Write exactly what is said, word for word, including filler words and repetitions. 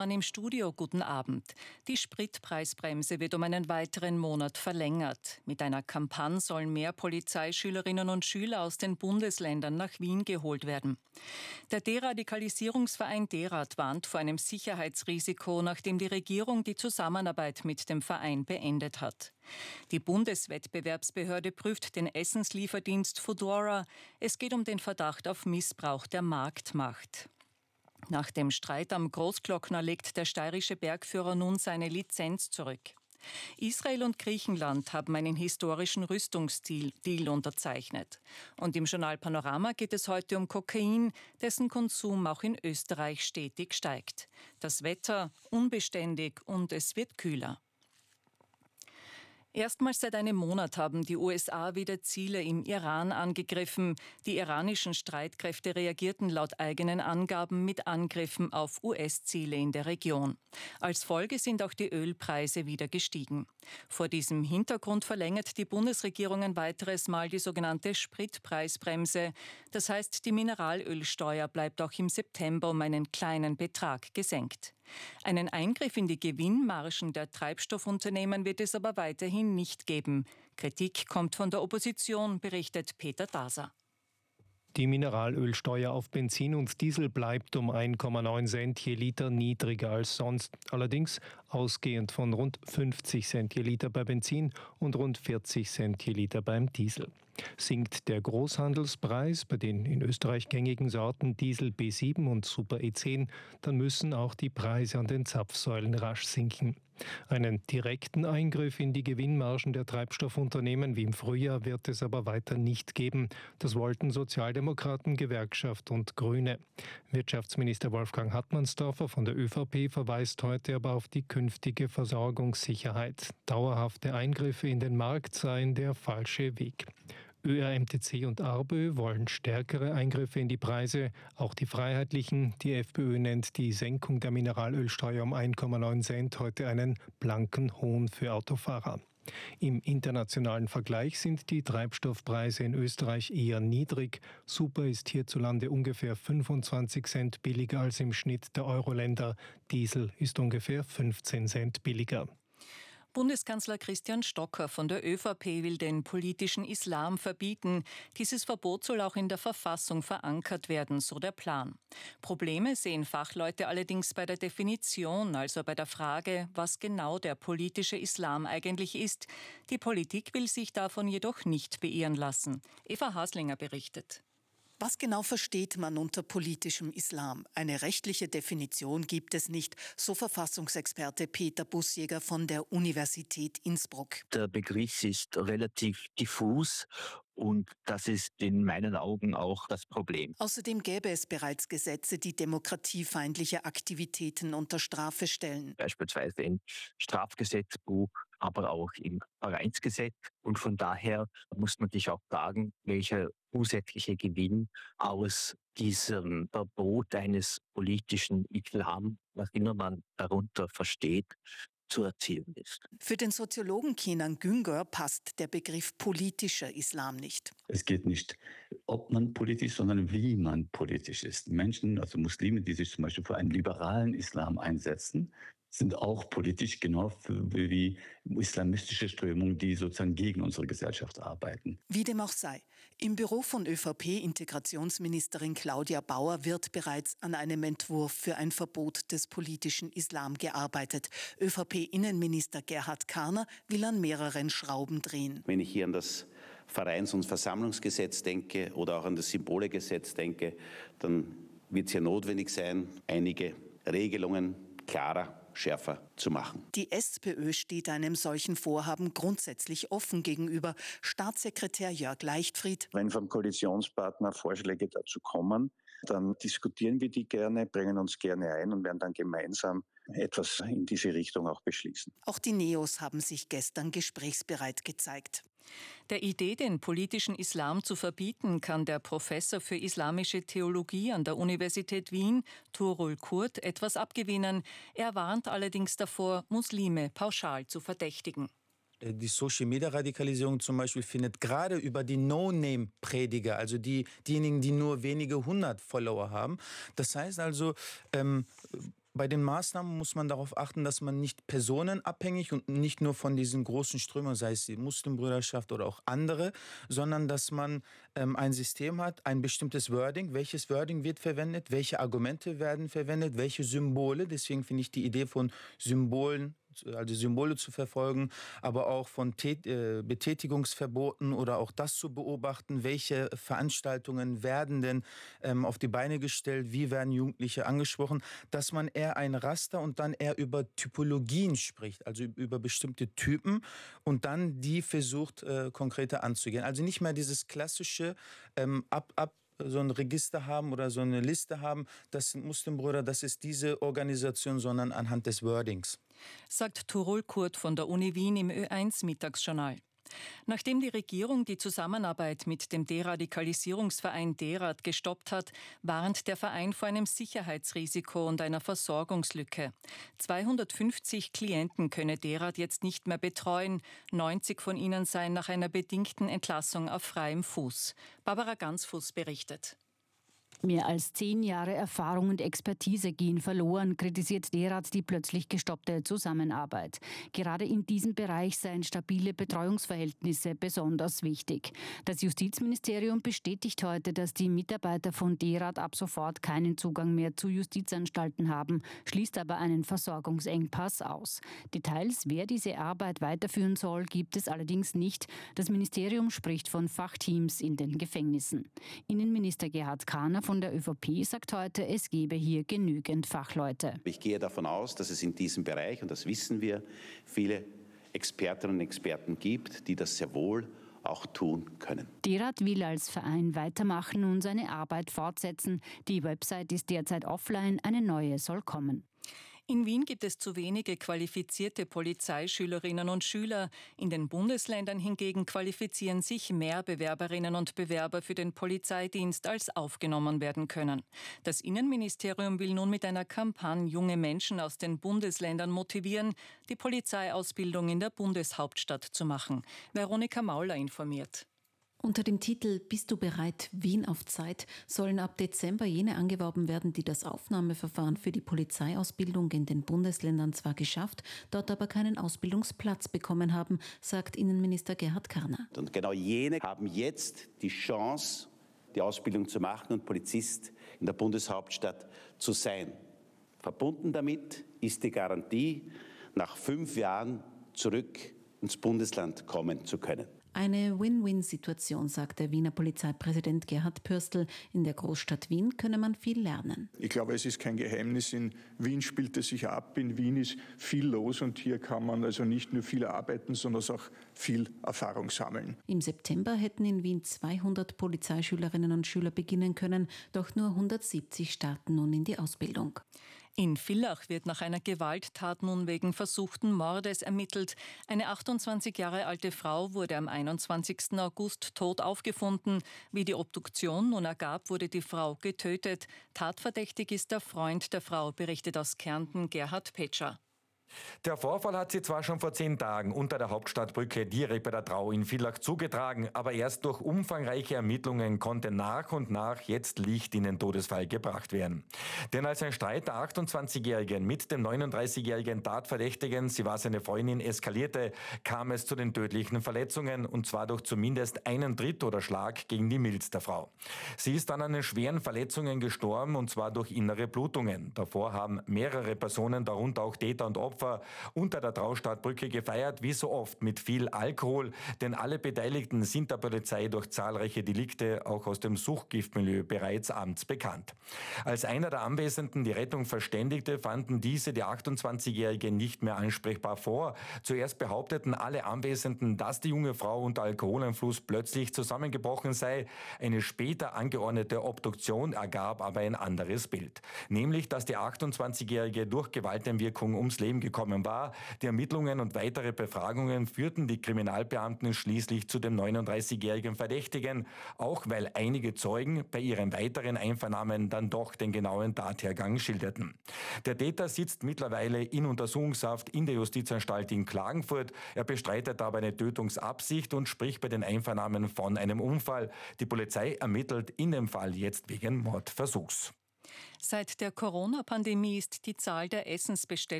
Im Studio, guten Abend. Die Spritpreisbremse wird um einen weiteren Monat verlängert. Mit einer Kampagne sollen mehr Polizeischülerinnen und Schüler aus den Bundesländern nach Wien geholt werden. Der Deradikalisierungsverein Derad warnt vor einem Sicherheitsrisiko, nachdem die Regierung die Zusammenarbeit mit dem Verein beendet hat. Die Bundeswettbewerbsbehörde prüft den Essenslieferdienst Foodora. Es geht um den Verdacht auf Missbrauch der Marktmacht. Nach dem Streit am Großglockner legt der steirische Bergführer nun seine Lizenz zurück. Israel und Griechenland haben einen historischen Rüstungsdeal unterzeichnet. Und im Journal Panorama geht es heute um Kokain, dessen Konsum auch in Österreich stetig steigt. Das Wetter unbeständig und es wird kühler. Erstmals seit einem Monat haben die U S A wieder Ziele im Iran angegriffen. Die iranischen Streitkräfte reagierten laut eigenen Angaben mit Angriffen auf U S-Ziele in der Region. Als Folge sind auch die Ölpreise wieder gestiegen. Vor diesem Hintergrund verlängert die Bundesregierung ein weiteres Mal die sogenannte Spritpreisbremse. Das heißt, die Mineralölsteuer bleibt auch im September um einen kleinen Betrag gesenkt. Einen Eingriff in die Gewinnmargen der Treibstoffunternehmen wird es aber weiterhin nicht geben. Kritik kommt von der Opposition, berichtet Peter Daser. Die Mineralölsteuer auf Benzin und Diesel bleibt um eins Komma neun Cent je Liter niedriger als sonst. Allerdings ausgehend von rund fünfzig Cent je Liter bei Benzin und rund vierzig Cent je Liter beim Diesel. Sinkt der Großhandelspreis bei den in Österreich gängigen Sorten Diesel B sieben und Super E zehn, dann müssen auch die Preise an den Zapfsäulen rasch sinken. Einen direkten Eingriff in die Gewinnmargen der Treibstoffunternehmen wie im Frühjahr wird es aber weiter nicht geben. Das wollten Sozialdemokraten, Gewerkschaft und Grüne. Wirtschaftsminister Wolfgang Hartmannsdorfer von der ÖVP verweist heute aber auf die künftige Versorgungssicherheit. Dauerhafte Eingriffe in den Markt seien der falsche Weg. Ö R, M T C und ARBÖ wollen stärkere Eingriffe in die Preise. Auch die Freiheitlichen, die FPÖ nennt die Senkung der Mineralölsteuer um eins Komma neun Cent heute einen blanken Hohn für Autofahrer. Im internationalen Vergleich sind die Treibstoffpreise in Österreich eher niedrig. Super ist hierzulande ungefähr fünfundzwanzig Cent billiger als im Schnitt der Euro-Länder. Diesel ist ungefähr fünfzehn Cent billiger. Bundeskanzler Christian Stocker von der ÖVP will den politischen Islam verbieten. Dieses Verbot soll auch in der Verfassung verankert werden, so der Plan. Probleme sehen Fachleute allerdings bei der Definition, also bei der Frage, was genau der politische Islam eigentlich ist. Die Politik will sich davon jedoch nicht beirren lassen. Eva Haslinger berichtet. Was genau versteht man unter politischem Islam? Eine rechtliche Definition gibt es nicht, so Verfassungsexperte Peter Bussjäger von der Universität Innsbruck. Der Begriff ist relativ diffus und das ist in meinen Augen auch das Problem. Außerdem gäbe es bereits Gesetze, die demokratiefeindliche Aktivitäten unter Strafe stellen. Beispielsweise im Strafgesetzbuch, aber auch im Vereinsgesetz. Und von daher muss man sich auch fragen, welcher zusätzliche Gewinn aus diesem Verbot eines politischen Islam, was immer man darunter versteht, zu erzielen ist. Für den Soziologen Kenan Güngör passt der Begriff politischer Islam nicht. Es geht nicht, ob man politisch, sondern wie man politisch ist. Menschen, also Muslime, die sich zum Beispiel für einen liberalen Islam einsetzen, sind auch politisch, genau wie islamistische Strömungen, die sozusagen gegen unsere Gesellschaft arbeiten. Wie dem auch sei. Im Büro von ÖVP-Integrationsministerin Claudia Bauer wird bereits an einem Entwurf für ein Verbot des politischen Islam gearbeitet. ÖVP-Innenminister Gerhard Karner will an mehreren Schrauben drehen. Wenn ich hier an das Vereins- und Versammlungsgesetz denke oder auch an das Symbolegesetz denke, dann wird es ja notwendig sein, einige Regelungen klarer, schärfer zu machen. Die SPÖ steht einem solchen Vorhaben grundsätzlich offen gegenüber. Staatssekretär Jörg Leichtfried. Wenn vom Koalitionspartner Vorschläge dazu kommen, dann diskutieren wir die gerne, bringen uns gerne ein und werden dann gemeinsam etwas in diese Richtung auch beschließen. Auch die Neos haben sich gestern gesprächsbereit gezeigt. Der Idee, den politischen Islam zu verbieten, kann der Professor für islamische Theologie an der Universität Wien, Tuğrul Kurt, etwas abgewinnen. Er warnt allerdings davor, Muslime pauschal zu verdächtigen. Die Social-Media-Radikalisierung zum Beispiel findet gerade über die No-Name-Prediger, also die, diejenigen, die nur wenige hundert Follower haben. Das heißt also, ähm, Bei den Maßnahmen muss man darauf achten, dass man nicht personenabhängig und nicht nur von diesen großen Strömungen, sei es die Muslimbrüderschaft oder auch andere, sondern dass man ähm, ein System hat, ein bestimmtes Wording. Welches Wording wird verwendet? Welche Argumente werden verwendet? Welche Symbole? Deswegen finde ich die Idee von Symbolen, also Symbole zu verfolgen, aber auch von Tät- äh, Betätigungsverboten oder auch das zu beobachten, welche Veranstaltungen werden denn ähm, auf die Beine gestellt, wie werden Jugendliche angesprochen, dass man eher ein Raster und dann eher über Typologien spricht, also über bestimmte Typen und dann die versucht äh, konkreter anzugehen. Also nicht mehr dieses klassische ähm, ab, ab so ein Register haben oder so eine Liste haben, das sind Muslimbrüder, das ist diese Organisation, sondern anhand des Wordings. Sagt Turold Kurt von der Uni Wien im Ö eins Mittagsjournal. Nachdem die Regierung die Zusammenarbeit mit dem Deradikalisierungsverein DERAD gestoppt hat, warnt der Verein vor einem Sicherheitsrisiko und einer Versorgungslücke. zweihundertfünfzig Klienten könne DERAD jetzt nicht mehr betreuen. neunzig von ihnen seien nach einer bedingten Entlassung auf freiem Fuß. Barbara Gansfuß berichtet. Mehr als zehn Jahre Erfahrung und Expertise gehen verloren, kritisiert DERAD die plötzlich gestoppte Zusammenarbeit. Gerade in diesem Bereich seien stabile Betreuungsverhältnisse besonders wichtig. Das Justizministerium bestätigt heute, dass die Mitarbeiter von DERAD ab sofort keinen Zugang mehr zu Justizanstalten haben, schließt aber einen Versorgungsengpass aus. Details, wer diese Arbeit weiterführen soll, gibt es allerdings nicht. Das Ministerium spricht von Fachteams in den Gefängnissen. Innenminister Gerhard Karner von der ÖVP sagt heute, es gebe hier genügend Fachleute. Ich gehe davon aus, dass es in diesem Bereich, und das wissen wir, viele Expertinnen und Experten gibt, die das sehr wohl auch tun können. DERAD will als Verein weitermachen und seine Arbeit fortsetzen. Die Website ist derzeit offline, eine neue soll kommen. In Wien gibt es zu wenige qualifizierte Polizeischülerinnen und Schüler. In den Bundesländern hingegen qualifizieren sich mehr Bewerberinnen und Bewerber für den Polizeidienst, als aufgenommen werden können. Das Innenministerium will nun mit einer Kampagne junge Menschen aus den Bundesländern motivieren, die Polizeiausbildung in der Bundeshauptstadt zu machen. Veronika Mauler informiert. Unter dem Titel »Bist du bereit? Wien auf Zeit« sollen ab Dezember jene angeworben werden, die das Aufnahmeverfahren für die Polizeiausbildung in den Bundesländern zwar geschafft, dort aber keinen Ausbildungsplatz bekommen haben, sagt Innenminister Gerhard Karner. Und genau jene haben jetzt die Chance, die Ausbildung zu machen und Polizist in der Bundeshauptstadt zu sein. Verbunden damit ist die Garantie, nach fünf Jahren zurück ins Bundesland kommen zu können. Eine Win-Win-Situation, sagt der Wiener Polizeipräsident Gerhard Pürstl. In der Großstadt Wien könne man viel lernen. Ich glaube, es ist kein Geheimnis. In Wien spielt es sich ab. In Wien ist viel los und hier kann man also nicht nur viel arbeiten, sondern auch viel Erfahrung sammeln. Im September hätten in Wien zweihundert Polizeischülerinnen und Schüler beginnen können, doch nur hundertsiebzig starten nun in die Ausbildung. In Villach wird nach einer Gewalttat nun wegen versuchten Mordes ermittelt. Eine achtundzwanzig Jahre alte Frau wurde am einundzwanzigsten August tot aufgefunden. Wie die Obduktion nun ergab, wurde die Frau getötet. Tatverdächtig ist der Freund der Frau, berichtet aus Kärnten Gerhard Petscher. Der Vorfall hat sich zwar schon vor zehn Tagen unter der Hauptstadtbrücke direkt bei der Trau in Villach zugetragen, aber erst durch umfangreiche Ermittlungen konnte nach und nach jetzt Licht in den Todesfall gebracht werden. Denn als ein Streit der achtundzwanzigjährigen mit dem neununddreißigjährigen Tatverdächtigen, sie war seine Freundin, eskalierte, kam es zu den tödlichen Verletzungen, und zwar durch zumindest einen Tritt oder Schlag gegen die Milz der Frau. Sie ist dann an den schweren Verletzungen gestorben, und zwar durch innere Blutungen. Davor haben mehrere Personen, darunter auch Täter und Opfer, unter der Traustadtbrücke gefeiert, wie so oft mit viel Alkohol, denn alle Beteiligten sind der Polizei durch zahlreiche Delikte, auch aus dem Suchtgiftmilieu, bereits amtsbekannt. Als einer der Anwesenden die Rettung verständigte, fanden diese die achtundzwanzigjährige nicht mehr ansprechbar vor. Zuerst behaupteten alle Anwesenden, dass die junge Frau unter Alkoholeinfluss plötzlich zusammengebrochen sei. Eine später angeordnete Obduktion ergab aber ein anderes Bild, nämlich, dass die achtundzwanzigjährige durch Gewalteinwirkung ums Leben gekommen war. Die Ermittlungen und weitere Befragungen führten die Kriminalbeamten schließlich zu dem neununddreißigjährigen Verdächtigen, auch weil einige Zeugen bei ihren weiteren Einvernahmen dann doch den genauen Tathergang schilderten. Der Täter sitzt mittlerweile in Untersuchungshaft in der Justizanstalt in Klagenfurt. Er bestreitet aber eine Tötungsabsicht und spricht bei den Einvernahmen von einem Unfall. Die Polizei ermittelt in dem Fall jetzt wegen Mordversuchs. Seit der Corona-Pandemie ist die Zahl der Essensbestellungen